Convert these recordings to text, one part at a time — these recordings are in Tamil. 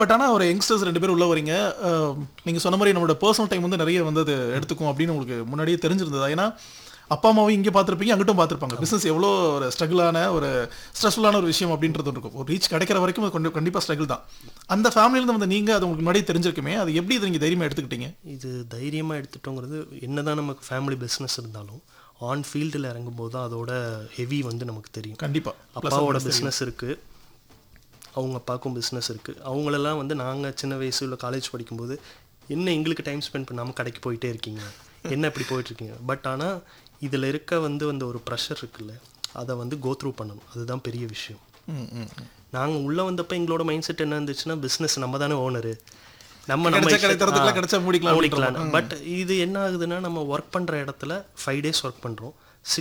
பட் ஆனா ஒரு யங்ஸ்டர்ஸ் 2 பேர் உள்ள வரீங்க. நீங்க சொன்ன மாரி நம்மளோட பெர்சனல் டைம் வந்து நெறைய வந்து அது எடுத்துக்கும் அப்படின்னு உங்களுக்கு முன்னாடியே தெரிஞ்சிருந்ததா? ஏன்னா, அப்பா அம்மாவும் இங்க பார்த்திருப்பீங்க, அங்கிட்டும் பார்த்திருப்பாங்க. பிசினஸ் எவ்வளோ ஒரு ஸ்ட்ரகிளான, ஒரு ஸ்ட்ரெஸ்ஃபுல்லான ஒரு விஷயம் அப்படின்றது இருக்கும். ஒரு ரீச் கிடைக்கிற வரைக்கும் அது கண்டிப்பா ஸ்ட்ரகிள் தான். அந்த ஃபேமிலியிலிருந்து வந்த நீங்க அது உங்களுக்கு முன்னாடியே தெரிஞ்சிருக்குமே, அது எப்படி இத நீங்க தைரியமா எடுத்துக்கிட்டீங்க? இது தைரியமாக எடுத்துட்டோங்கிறது என்னதான் நமக்கு ஃபேமிலி பிஸ்னஸ் இருந்தாலும் ஆன் ஃபீல்டில் இறங்கும்போது தான் அதோட ஹெவி வந்து நமக்கு தெரியும். கண்டிப்பா. அப்பாவோட பிஸ்னஸ் இருக்குது, அவங்க அப்பாவுக்கும் பிஸ்னஸ் இருக்குது. அவங்களெல்லாம் வந்து நாங்கள் சின்ன வயசுல காலேஜ் படிக்கும்போது என்ன எங்களுக்கு டைம் ஸ்பெண்ட் பண்ணாமல் கடைக்கு போயிட்டே இருக்கீங்க, என்ன இப்படி போயிட்டுருக்கீங்க. பட் ஆனால் இதில் இருக்க வந்து அந்த ஒரு ப்ரெஷர் இருக்குல்ல, அதை வந்து கோ த்ரூ பண்ணணும். அதுதான் பெரிய விஷயம். நாங்கள் உள்ளே வந்தப்போ எங்களோட மைண்ட் செட் என்ன இருந்துச்சுன்னா, பிஸ்னஸ் நம்ம தானே ஓனரு, நம்ம கிடைச்சா முடிக்கலாம். பட் இது என்ன ஆகுதுன்னா, நம்ம ஒர்க் பண்ணுற இடத்துல 5 days ஒர்க் பண்ணுறோம்,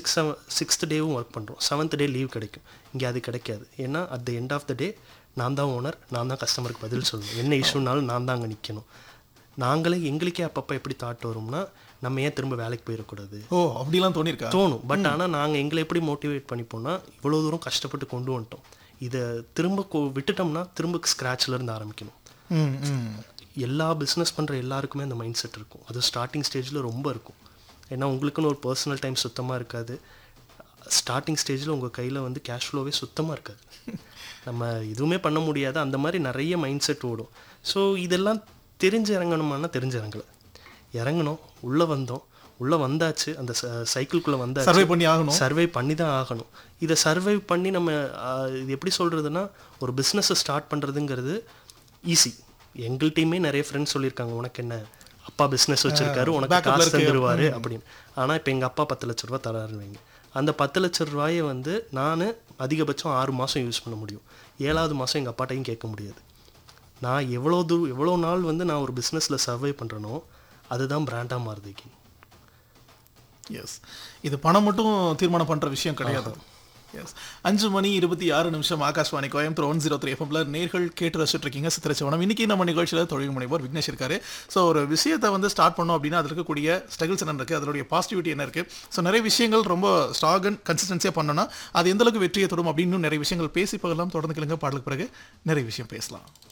6th டேவும் ஒர்க் பண்ணுறோம், 7th டே லீவ் கிடைக்கும். இங்கே அது கிடைக்காது. ஏன்னா at the end of the டே நான் தான் ஓனர், நான் தான் கஸ்டமருக்கு பதில் சொல்லணும். என்ன இஷ்யூனாலும் நான் தான் அங்கே நிற்கணும். நாங்களே எங்களுக்கே அப்பப்போ எப்படி தாட் வரும்னா, நம்ம ஏன் திரும்ப வேலைக்கு போயிடக்கூடாது. அப்படிலாம் தோணும். பட் ஆனால் நாங்கள் எங்களை எப்படி மோட்டிவேட் பண்ணிப்போம்னா, இவ்வளோ தூரம் கஷ்டப்பட்டு கொண்டு வந்துட்டோம், இதை திரும்ப விட்டுட்டோம்னா திரும்ப ஸ்க்ராட்ச்லேருந்து ஆரம்பிக்கணும். எல்லா பிஸ்னஸ் பண்ணுற எல்லாருக்குமே அந்த மைண்ட் செட் இருக்கும். அது ஸ்டார்டிங் ஸ்டேஜில் ரொம்ப இருக்கும். ஏன்னா உங்களுக்குன்னு ஒரு பர்சனல் டைம் சுத்தமாக இருக்காது. ஸ்டார்டிங் ஸ்டேஜில் உங்கள் கையில் வந்து கேஷ் ஃப்ளோவே சுத்தமாக இருக்காது. நம்ம எதுவுமே பண்ண முடியாது. அந்த மாதிரி நிறைய மைண்ட் செட் ஓடும். ஸோ இதெல்லாம் தெரிஞ்சு இறங்கணுமானா தெரிஞ்சு இறங்கணும். உள்ளே வந்தாச்சு, அந்த சைக்கிள்குள்ளே வந்தாச்சு, சர்வை பண்ணி தான் ஆகணும். இதை சர்வை பண்ணி நம்ம இது எப்படி சொல்கிறதுனா, ஒரு பிஸ்னஸை ஸ்டார்ட் பண்ணுறதுங்கிறது ஈஸி. எங்கள்கிட்டையுமே நிறைய ஃப்ரெண்ட்ஸ் சொல்லியிருக்காங்க, உனக்கு என்ன அப்பா பிஸ்னஸ் வச்சுருக்காரு, உனக்கு காசு தந்துடுவார் அப்படின்னு. ஆனால் இப்போ எங்கள் அப்பா 10 லட்ச ரூபா தராருவீங்க. அந்த 10 லட்ச ரூபாயை வந்து நான் அதிகபட்சம் 6 மாதம் யூஸ் பண்ண முடியும். 7வது மாதம் எங்கள் அப்பாட்டையும் கேட்க முடியாது. நான் எவ்வளோ நாள் வந்து நான் ஒரு பிஸ்னஸில் சர்வை பண்ணுறனோ அதுதான் பிராண்டாக மாறுது. எஸ், இது பணம் மட்டும் தீர்மானம் பண்ணுற விஷயம் கிடையாது. எஸ், 5:26 ஆகாஷ்வாணி கோயம்புத்தூர் 103 FM நேர்கள் கேட்டு ரசிச்சுட்டு இருக்கீங்க சித்திரச்சவனம். இன்னைக்கு நம்ம நிகழ்ச்சியில் தொழில் முனைவோர் விக்னேஷ் இருக்காரு. ஸோ ஒரு விஷயத்தை வந்து ஸ்டார்ட் பண்ணோம் அப்படின்னா அதில் இருக்கக்கூடிய ஸ்ட்ரகிள்ஸ் என்ன இருக்குது, அதனுடைய பாசிட்டிவிட்டி என்ன இருக்குது, ஸோ நிறைய விஷயங்கள் ரொம்ப ஸ்ட்ராக் அண்ட் கன்சிஸ்டன்சியாக பண்ணோன்னா அது எந்தளவுக்கு வெற்றியை தரும் அப்படின்னு நிறைய விஷயங்கள் பேசி போகலாம். தொடர்ந்து கேளுங்க, பாடலுக்கு பிறகு நிறைய விஷயம் பேசலாம்.